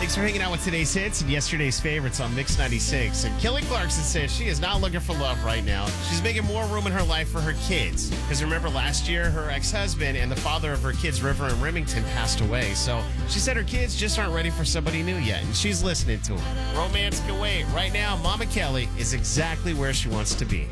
Thanks for hanging out with today's hits and yesterday's favorites on Mix 96. And Kelly Clarkson says she is not looking for love right now. She's making more room in her life for her kids. Because remember, last year, her ex-husband and the father of her kids, River and Remington, passed away. So she said her kids just aren't ready for somebody new yet. And she's listening to her. Romance can wait. Right now, Mama Kelly is exactly where she wants to be.